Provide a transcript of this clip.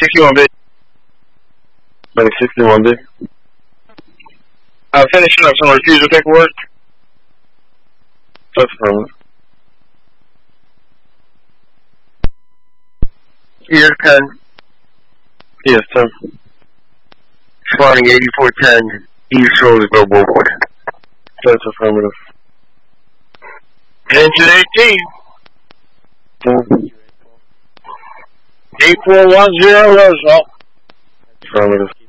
61B. 61B. Finishing up some refusal paperwork. That's affirmative. ES10. ES10. Spawning 8410. East Roseville Boulevard. That's affirmative. Engine 18. 10. 8410 Roosevelt. Affirmative.